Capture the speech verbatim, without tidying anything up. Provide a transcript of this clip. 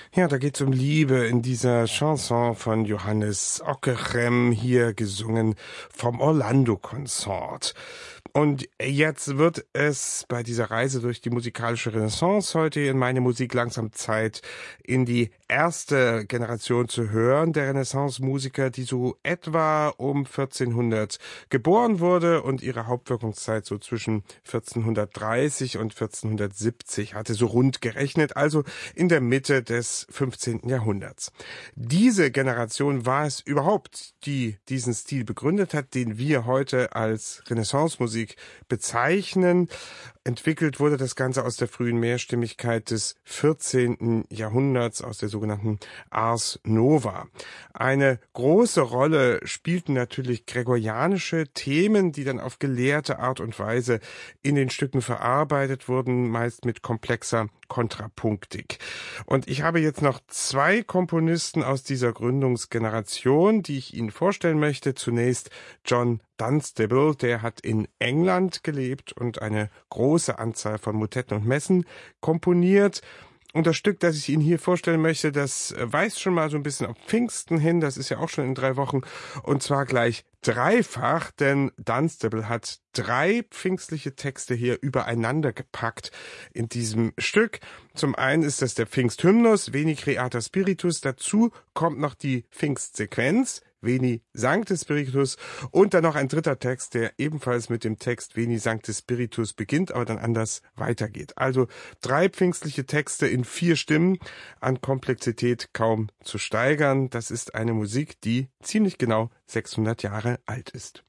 Ja, da geht's um Liebe in dieser Chanson von Johannes Ockeghem, hier gesungen vom Orlando Consort. Und jetzt wird es bei dieser Reise durch die musikalische Renaissance heute in meine Musik langsam Zeit, in die erste Generation zu hören der Renaissance-Musiker, die so etwa um vierzehnhundert geboren wurde und ihre Hauptwirkungszeit so zwischen vierzehnhundertdreißig und vierzehnhundertsiebzig hatte, so rund gerechnet, also in der Mitte des fünfzehnten Jahrhunderts. Diese Generation war es überhaupt, die diesen Stil begründet hat, den wir heute als Renaissance-Musik bezeichnen. Entwickelt wurde das Ganze aus der frühen Mehrstimmigkeit des vierzehnten Jahrhunderts, aus der sogenannten Ars Nova. Eine große Rolle spielten natürlich gregorianische Themen, die dann auf gelehrte Art und Weise in den Stücken verarbeitet wurden, meist mit komplexer Kontrapunktik. Und ich habe jetzt noch zwei Komponisten aus dieser Gründungsgeneration, die ich Ihnen vorstellen möchte. Zunächst John Dunstable, der hat in England gelebt und eine große Anzahl von Motetten und Messen komponiert. Und das Stück, das ich Ihnen hier vorstellen möchte, das weist schon mal so ein bisschen auf Pfingsten hin. Das ist ja auch schon in drei Wochen. Und zwar gleich dreifach, denn Dunstable hat drei pfingstliche Texte hier übereinander gepackt in diesem Stück. Zum einen ist das der Pfingsthymnus, Veni Creator Spiritus. Dazu kommt noch die Pfingstsequenz, Veni Sancte Spiritus, und dann noch ein dritter Text, der ebenfalls mit dem Text Veni Sancte Spiritus beginnt, aber dann anders weitergeht. Also drei pfingstliche Texte in vier Stimmen, an Komplexität kaum zu steigern. Das ist eine Musik, die ziemlich genau sechshundert Jahre alt ist.